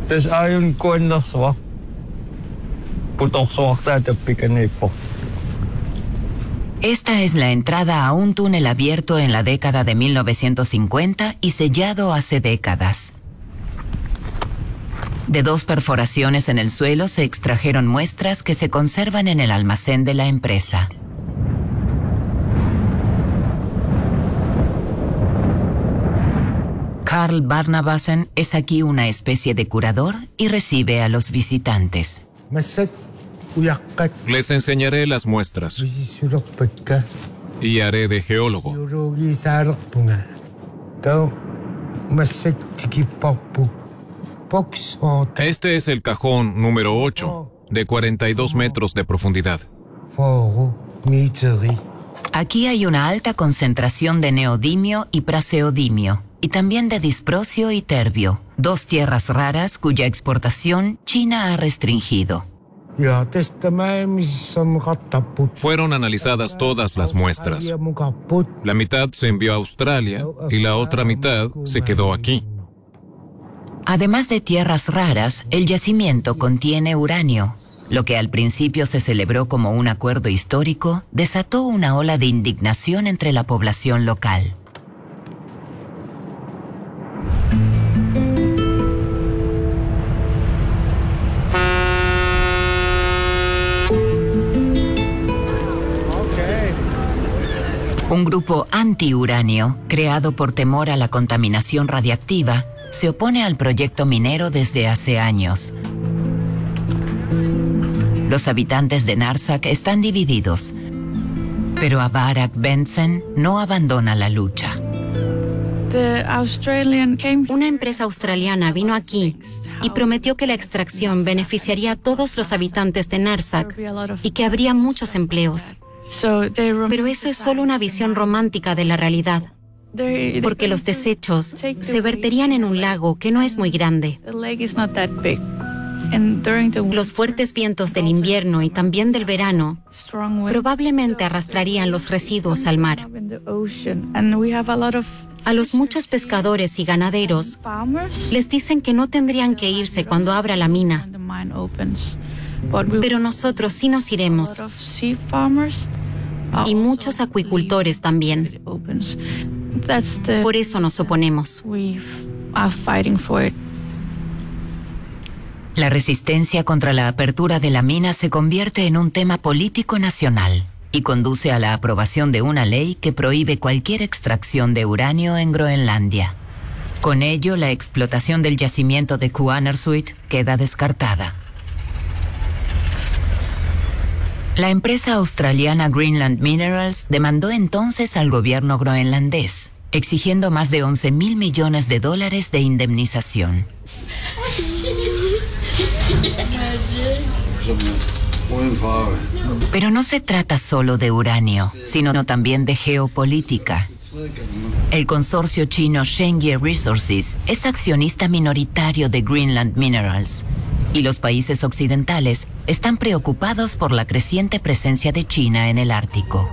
Esta es la entrada a un túnel abierto en la década de 1950 y sellado hace décadas. De 2 perforaciones en el suelo se extrajeron muestras que se conservan en el almacén de la empresa. Carl Barnabassen es aquí una especie de curador y recibe a los visitantes. Les enseñaré las muestras y haré de geólogo. Este es el cajón número 8, de 42 metros de profundidad. Aquí hay una alta concentración de neodimio y praseodimio, y también de disprosio y terbio, 2 tierras raras cuya exportación China ha restringido. Fueron analizadas todas las muestras. La mitad se envió a Australia y la otra mitad se quedó aquí. Además de tierras raras, el yacimiento contiene uranio. Lo que al principio se celebró como un acuerdo histórico, desató una ola de indignación entre la población local. Un grupo anti-uranio, creado por temor a la contaminación radiactiva, se opone al proyecto minero desde hace años. Los habitantes de Narsaq están divididos, pero Abarak Benson no abandona la lucha. Una empresa australiana vino aquí y prometió que la extracción beneficiaría a todos los habitantes de Narsaq y que habría muchos empleos. Pero eso es solo una visión romántica de la realidad, porque los desechos se verterían en un lago que no es muy grande. Los fuertes vientos del invierno y también del verano probablemente arrastrarían los residuos al mar. A los muchos pescadores y ganaderos les dicen que no tendrían que irse cuando abra la mina. Pero nosotros sí nos iremos. Y muchos acuicultores también. Por eso nos oponemos. La resistencia contra la apertura de la mina se convierte en un tema político nacional y conduce a la aprobación de una ley que prohíbe cualquier extracción de uranio en Groenlandia. Con ello, la explotación del yacimiento de Kuannersuit queda descartada. La empresa australiana Greenland Minerals demandó entonces al gobierno groenlandés, exigiendo más de $11,000 millones de indemnización. Pero no se trata solo de uranio, sino también de geopolítica. El consorcio chino Shengye Resources es accionista minoritario de Greenland Minerals, y los países occidentales están preocupados por la creciente presencia de China en el Ártico.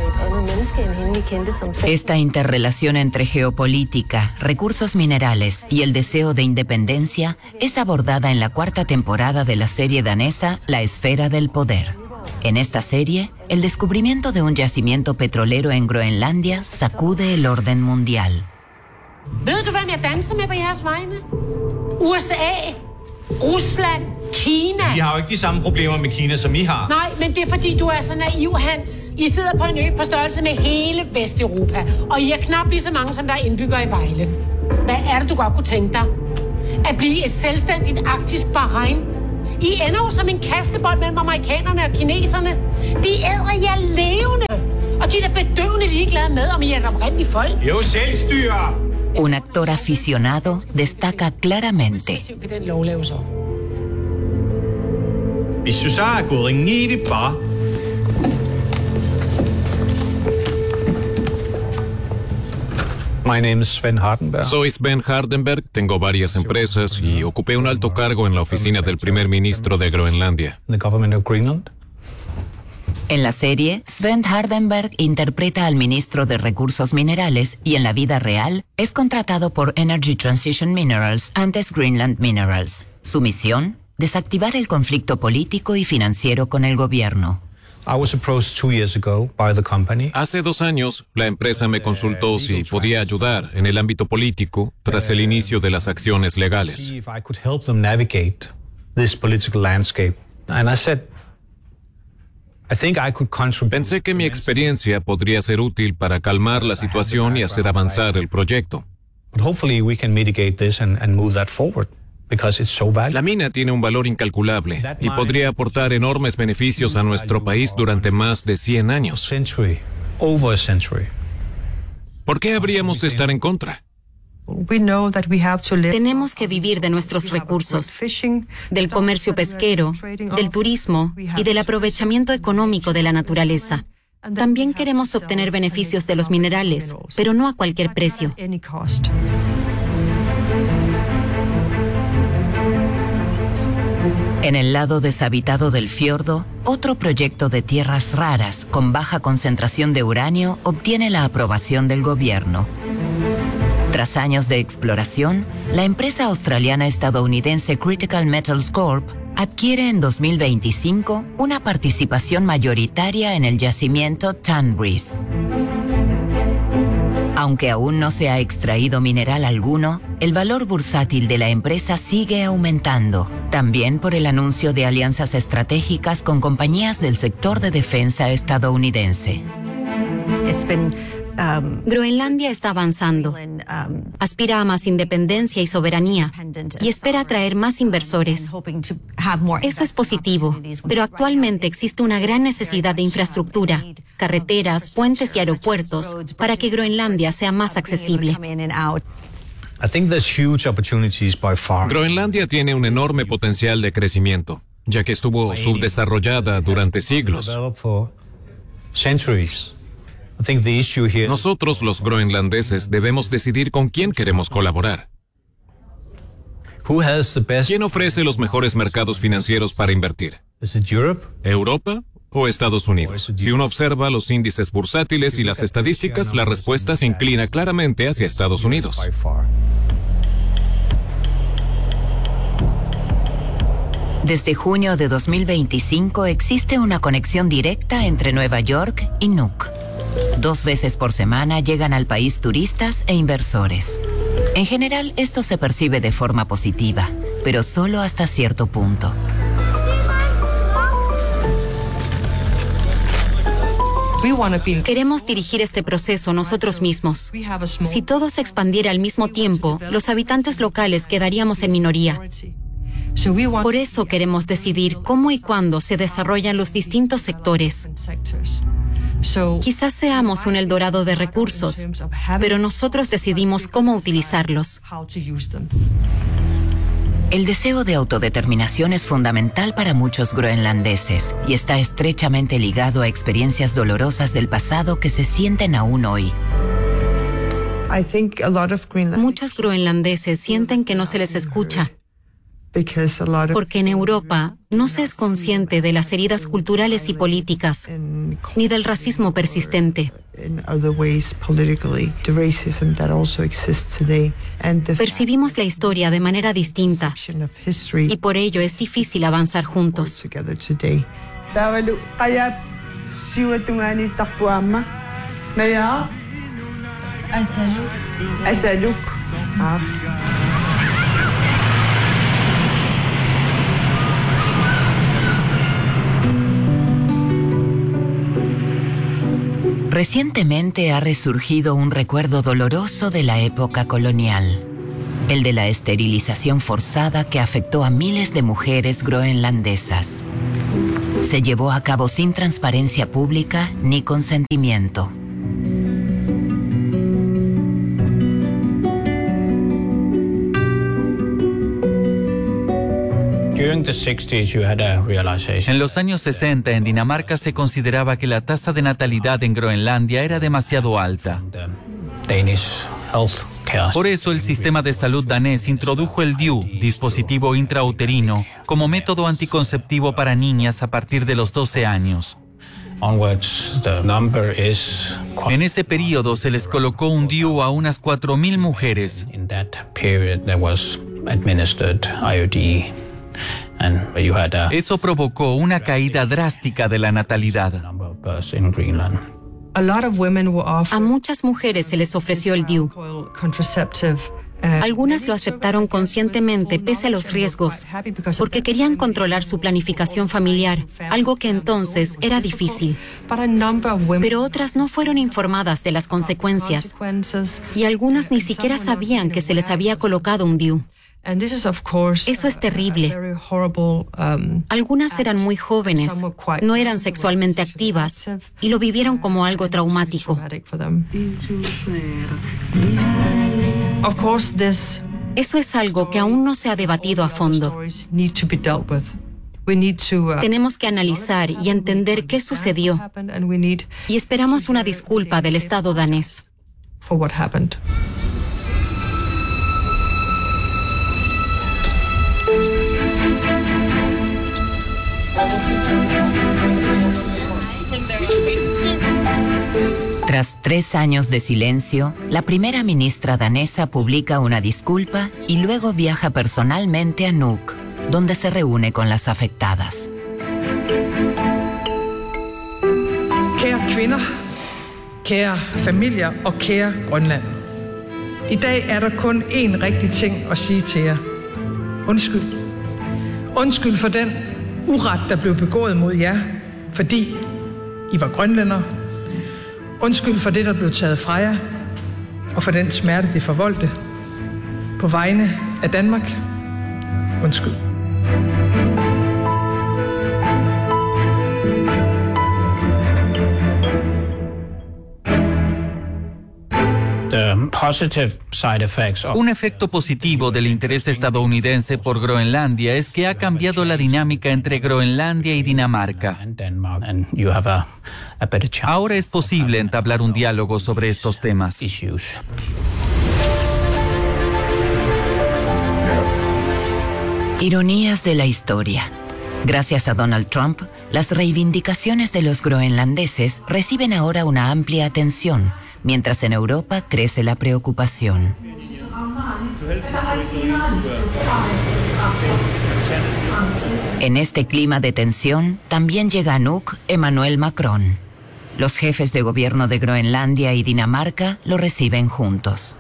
Esta interrelación entre geopolítica, recursos minerales y el deseo de independencia es abordada en la 4ª temporada de la serie danesa La Esfera del Poder. En esta serie, el descubrimiento de un yacimiento petrolero en Groenlandia sacude el orden mundial. Ved du, hvem jeg danser med på jeres vegne? USA, Rusland, Kina. Vi har jo ikke de samme problemer med Kina, som I har. Nej, men det er fordi, du er så naiv, Hans. I sidder på en ø på størrelse med hele Vesteuropa, og I er knap lige så mange, som der er indbyggere i Vejle. Hvad er det, du godt kunne tænke dig? At blive et selvstændigt arktisk Bahrain? I ender jo som en kastebold mellem amerikanerne og kineserne. De æder jer levende, og de er bedøvende ligeglade med, om I er et oprindeligt folk. Det er jo selvstyre! Un actor aficionado destaca claramente. Hvis du så er gået rimelig bare. My name is Sven Hardenberg. Soy Sven Hardenberg, tengo varias empresas y ocupé un alto cargo en la oficina del primer ministro de Groenlandia. The government of Greenland. En la serie, Sven Hardenberg interpreta al ministro de Recursos Minerales y en la vida real es contratado por Energy Transition Minerals, antes Greenland Minerals. Su misión, desactivar el conflicto político y financiero con el gobierno. I was approached 2 years ago by the company. Hace 2 años, la empresa me consultó si podía ayudar en el ámbito político tras el inicio de las acciones legales. See if I could help them navigate this political landscape. And I said, I think I could contribute. Pensé que mi experiencia podría ser útil para calmar la situación y hacer avanzar el proyecto. But hopefully we can mitigate this and move that forward. Because it's so valuable. La mina tiene un valor incalculable y podría aportar enormes beneficios a nuestro país durante más de 100 años. Over a century. ¿Por qué habríamos de estar en contra? Tenemos que vivir de nuestros recursos, del comercio pesquero, del turismo y del aprovechamiento económico de la naturaleza. También queremos obtener beneficios de los minerales, pero no a cualquier precio. En el lado deshabitado del fiordo, otro proyecto de tierras raras con baja concentración de uranio obtiene la aprobación del gobierno. Tras años de exploración, la empresa australiana-estadounidense Critical Metals Corp adquiere en 2025 una participación mayoritaria en el yacimiento Tanbreez. Aunque aún no se ha extraído mineral alguno, el valor bursátil de la empresa sigue aumentando, también por el anuncio de alianzas estratégicas con compañías del sector de defensa estadounidense. Groenlandia está avanzando, aspira a más independencia y soberanía y espera atraer más inversores. Eso es positivo, pero actualmente existe una gran necesidad de infraestructura, carreteras, puentes y aeropuertos para que Groenlandia sea más accesible. Groenlandia tiene un enorme potencial de crecimiento, ya que estuvo subdesarrollada durante siglos. Nosotros, los groenlandeses, debemos decidir con quién queremos colaborar. ¿Quién ofrece los mejores mercados financieros para invertir? ¿Europa o Estados Unidos? Si uno observa los índices bursátiles y las estadísticas, la respuesta se inclina claramente hacia Estados Unidos. Desde junio de 2025 existe una conexión directa entre Nueva York y Nuuk. 2 veces por semana llegan al país turistas e inversores. En general, esto se percibe de forma positiva, pero solo hasta cierto punto. Queremos dirigir este proceso nosotros mismos. Si todo se expandiera al mismo tiempo, los habitantes locales quedaríamos en minoría. Por eso queremos decidir cómo y cuándo se desarrollan los distintos sectores. Quizás seamos un Eldorado de recursos, pero nosotros decidimos cómo utilizarlos. El deseo de autodeterminación es fundamental para muchos groenlandeses y está estrechamente ligado a experiencias dolorosas del pasado que se sienten aún hoy. Muchos groenlandeses sienten que no se les escucha, porque en Europa no se es consciente de las heridas culturales y políticas, ni del racismo persistente. Percibimos la historia de manera distinta y por ello es difícil avanzar juntos. Recientemente ha resurgido un recuerdo doloroso de la época colonial, el de la esterilización forzada que afectó a miles de mujeres groenlandesas. Se llevó a cabo sin transparencia pública ni consentimiento. En los años 60, en Dinamarca se consideraba que la tasa de natalidad en Groenlandia era demasiado alta. Por eso el sistema de salud danés introdujo el DIU, dispositivo intrauterino, como método anticonceptivo para niñas a partir de los 12 años. En ese periodo se les colocó un DIU a unas 4.000 mujeres. In that period there was administered IUD Eso provocó una caída drástica de la natalidad. A muchas mujeres se les ofreció el DIU. Algunas lo aceptaron conscientemente pese a los riesgos, porque querían controlar su planificación familiar, algo que entonces era difícil. Pero otras no fueron informadas de las consecuencias, y algunas ni siquiera sabían que se les había colocado un DIU. Eso es terrible. Algunas eran muy jóvenes, no eran sexualmente activas, y lo vivieron como algo traumático. Eso es algo que aún no se ha debatido a fondo. Tenemos que analizar y entender qué sucedió, y esperamos una disculpa del Estado danés. Tras 3 años de silencio, la primera ministra danesa publica una disculpa y luego viaja personalmente a Nuuk, donde se reúne con las afectadas. Kære kvinder, kære familier og kære Grønland. I dag er der kun én rigtig ting at sige til jer. Undskyld. Undskyld for den uret, der blev begået mod jer, fordi I var grønlændere. Undskyld for det, der blev taget fra jer, og for den smerte, det forvoldte. På vegne af Danmark. Undskyld. Un efecto positivo del interés estadounidense por Groenlandia es que ha cambiado la dinámica entre Groenlandia y Dinamarca. Ahora es posible entablar un diálogo sobre estos temas. Ironías de la historia. Gracias a Donald Trump, las reivindicaciones de los groenlandeses reciben ahora una amplia atención, mientras en Europa crece la preocupación. En este clima de tensión, también llega a Nuuk Emmanuel Macron. Los jefes de gobierno de Groenlandia y Dinamarca lo reciben juntos.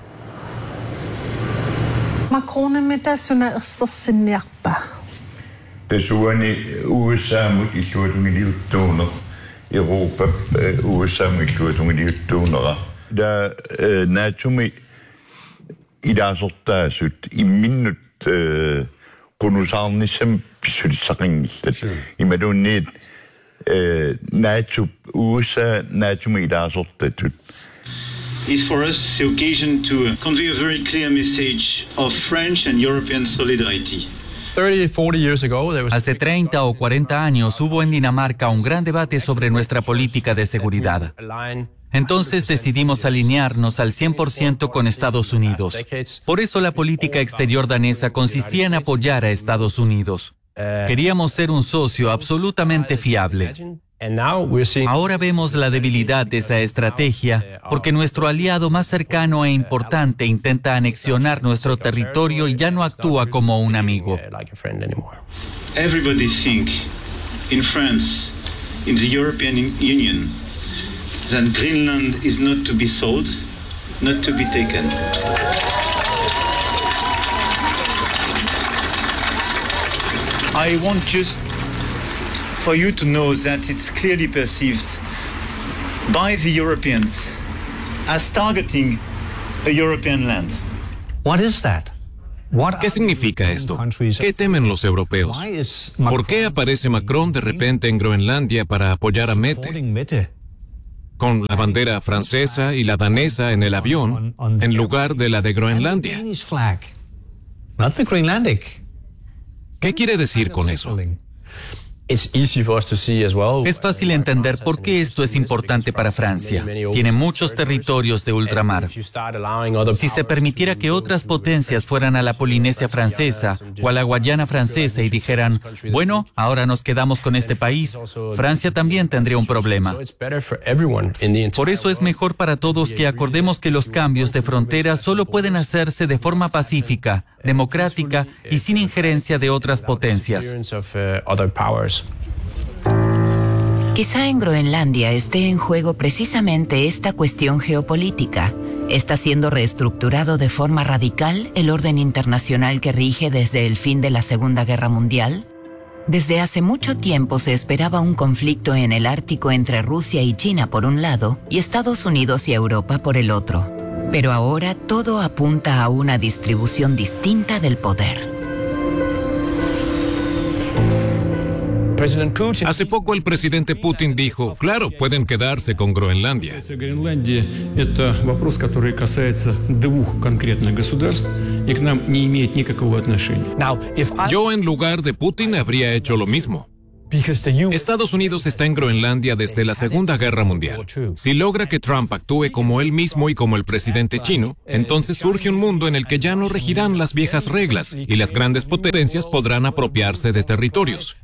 Da nätumi idasortaasut imminnut qunusarnissam pissulissaqinngillat imaluunniit naatup USA naatumi idasortatut. Is for us the occasion to convey a very clear message of French and European solidarity. Hace 30 o 40 años hubo en Dinamarca un gran debate sobre nuestra política de seguridad. Entonces decidimos alinearnos al 100% con Estados Unidos. Por eso la política exterior danesa consistía en apoyar a Estados Unidos. Queríamos ser un socio absolutamente fiable. Ahora vemos la debilidad de esa estrategia porque nuestro aliado más cercano e importante intenta anexionar nuestro territorio y ya no actúa como un amigo. Everybody think in France, in the European Union, that Greenland is not to be sold, not to be taken. I want just for you to know that it's clearly perceived by the Europeans as targeting a European land. What is that? ¿Qué significa esto? ¿Qué temen los europeos? ¿Por qué aparece Macron de repente en Groenlandia para apoyar a Mette? Con la bandera francesa y la danesa en el avión, en lugar de la de Groenlandia. ¿Qué quiere decir con eso? Es fácil entender por qué esto es importante para Francia. Tiene muchos territorios de ultramar. Si se permitiera que otras potencias fueran a la Polinesia francesa o a la Guayana francesa y dijeran, bueno, ahora nos quedamos con este país, Francia también tendría un problema. Por eso es mejor para todos que acordemos que los cambios de frontera solo pueden hacerse de forma pacífica, democrática y sin injerencia de otras potencias. Quizá en Groenlandia esté en juego precisamente esta cuestión geopolítica. Está siendo reestructurado de forma radical el orden internacional que rige desde el fin de la Segunda Guerra Mundial. Desde hace mucho tiempo se esperaba un conflicto en el Ártico entre Rusia y China por un lado y Estados Unidos y Europa por el otro. Pero ahora todo apunta a una distribución distinta del poder. Hace poco el presidente Putin dijo, claro, pueden quedarse con Groenlandia. Yo en lugar de Putin habría hecho lo mismo. Estados Unidos está en Groenlandia desde la Segunda Guerra Mundial. Si logra que Trump actúe como él mismo y como el presidente chino, entonces surge un mundo en el que ya no regirán las viejas reglas y las grandes potencias podrán apropiarse de territorios.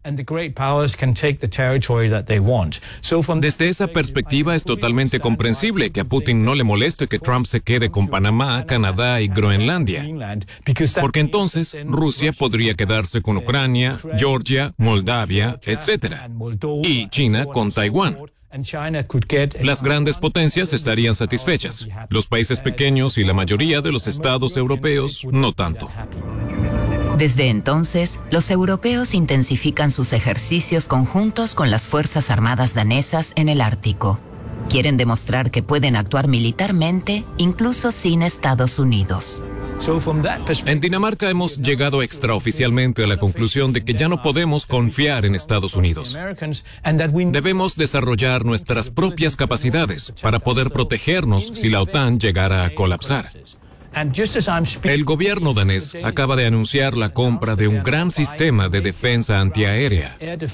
Desde esa perspectiva es totalmente comprensible que a Putin no le moleste que Trump se quede con Panamá, Canadá y Groenlandia, porque entonces Rusia podría quedarse con Ucrania, Georgia, Moldavia, etc. Y China con Taiwán. Las grandes potencias estarían satisfechas. Los países pequeños y la mayoría de los estados europeos no tanto. Desde entonces, los europeos intensifican sus ejercicios conjuntos con las Fuerzas Armadas danesas en el Ártico. Quieren demostrar que pueden actuar militarmente incluso sin Estados Unidos. En Dinamarca hemos llegado extraoficialmente a la conclusión de que ya no podemos confiar en Estados Unidos. Debemos desarrollar nuestras propias capacidades para poder protegernos si la OTAN llegara a colapsar. El gobierno danés acaba de anunciar la compra de un gran sistema de defensa antiaérea.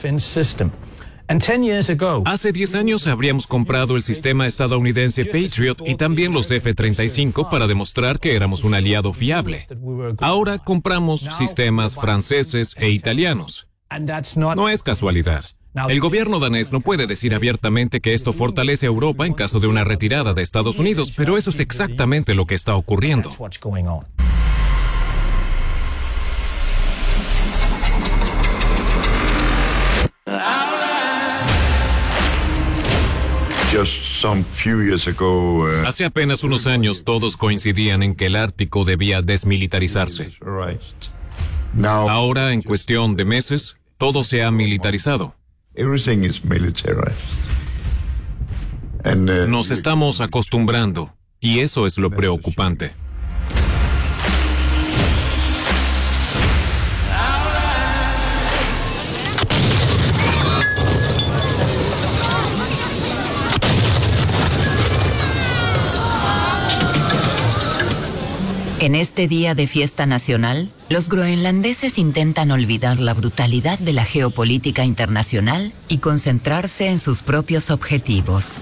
Hace 10 años habríamos comprado el sistema estadounidense Patriot y también los F-35 para demostrar que éramos un aliado fiable. Ahora compramos sistemas franceses e italianos. No es casualidad. El gobierno danés no puede decir abiertamente que esto fortalece a Europa en caso de una retirada de Estados Unidos, pero eso es exactamente lo que está ocurriendo. Hace apenas unos años todos coincidían en que el Ártico debía desmilitarizarse. Ahora, en cuestión de meses, todo se ha militarizado. Nos estamos acostumbrando, y eso es lo preocupante. En este día de fiesta nacional, los groenlandeses intentan olvidar la brutalidad de la geopolítica internacional y concentrarse en sus propios objetivos.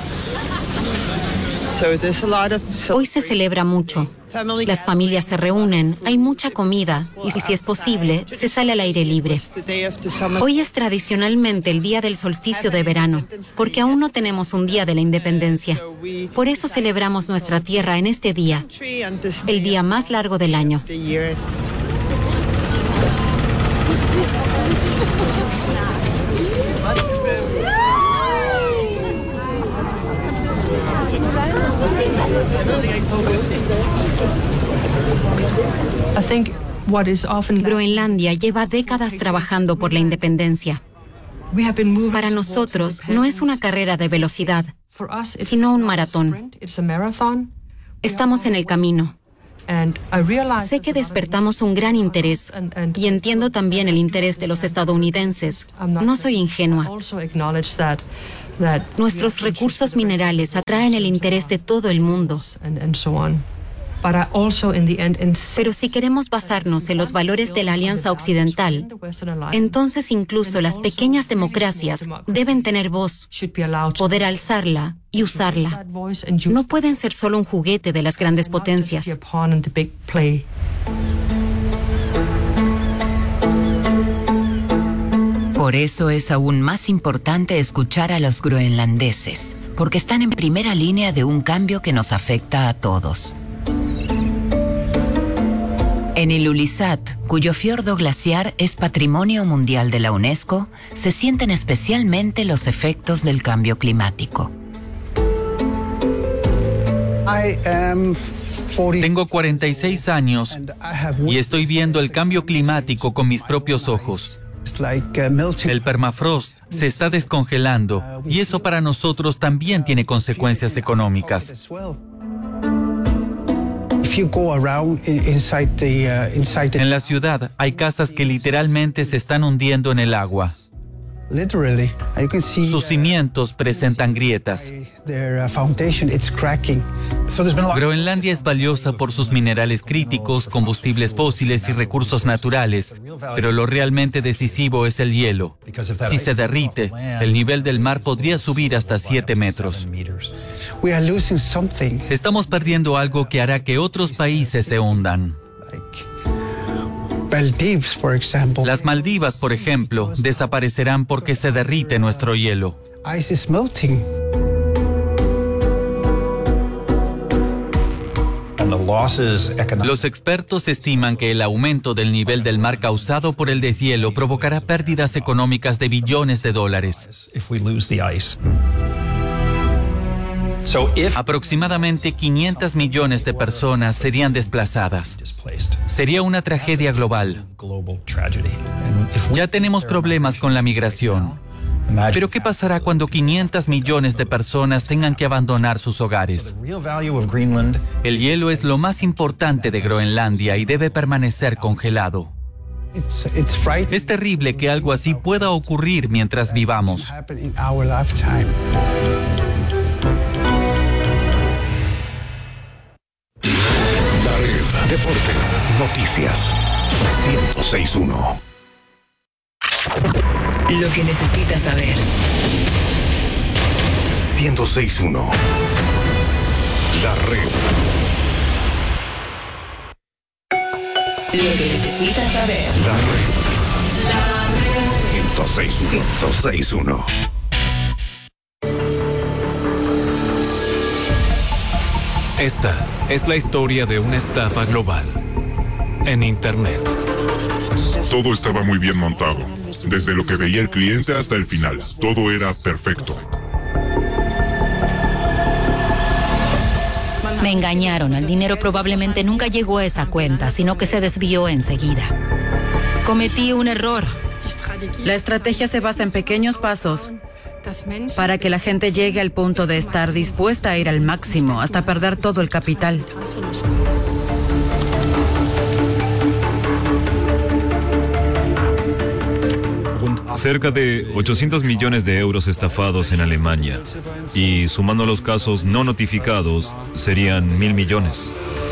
Hoy se celebra mucho. Las familias se reúnen, hay mucha comida y si es posible, se sale al aire libre. Hoy es tradicionalmente el día del solsticio de verano, porque aún no tenemos un día de la independencia. Por eso celebramos nuestra tierra en este día, el día más largo del año. Groenlandia lleva décadas trabajando por la independencia. Para nosotros no es una carrera de velocidad, sino un maratón. Estamos en el camino. Sé que despertamos un gran interés y entiendo también el interés de los estadounidenses. No soy ingenua. Nuestros recursos minerales atraen el interés de todo el mundo. Pero si queremos basarnos en los valores de la Alianza Occidental, entonces incluso las pequeñas democracias deben tener voz, poder alzarla y usarla. No pueden ser solo un juguete de las grandes potencias. Por eso es aún más importante escuchar a los groenlandeses, porque están en primera línea de un cambio que nos afecta a todos. En Ilulissat, cuyo fiordo glaciar es Patrimonio Mundial de la UNESCO, se sienten especialmente los efectos del cambio climático. Tengo 46 años y estoy viendo el cambio climático con mis propios ojos. El permafrost se está descongelando y eso para nosotros también tiene consecuencias económicas. En la ciudad hay casas que literalmente se están hundiendo en el agua. Sus cimientos presentan grietas. Groenlandia es valiosa por sus minerales críticos, combustibles fósiles y recursos naturales, pero lo realmente decisivo es el hielo. Si se derrite, el nivel del mar podría subir hasta 7 metros. Estamos perdiendo algo que hará que otros países se hundan. Las Maldivas, por ejemplo, desaparecerán porque se derrite nuestro hielo. Los expertos estiman que el aumento del nivel del mar causado por el deshielo provocará pérdidas económicas de billones de dólares. Aproximadamente 500 millones de personas serían desplazadas. Sería una tragedia global. Ya tenemos problemas con la migración. Pero ¿qué pasará cuando 500 millones de personas tengan que abandonar sus hogares? El hielo es lo más importante de Groenlandia y debe permanecer congelado. Es terrible que algo así pueda ocurrir mientras vivamos. Deportes, noticias, 106.1. Lo que necesitas saber. 106.1. La red. Lo que necesitas saber. La red. 106.1. Esta es la historia de una estafa global en Internet. Todo estaba muy bien montado, desde lo que veía el cliente hasta el final. Todo era perfecto. Me engañaron. El dinero probablemente nunca llegó a esa cuenta, sino que se desvió enseguida. Cometí un error. La estrategia se basa en pequeños pasos para que la gente llegue al punto de estar dispuesta a ir al máximo, hasta perder todo el capital. Cerca de 800 millones de euros estafados en Alemania. Y sumando los casos no notificados, serían 1.000 millones.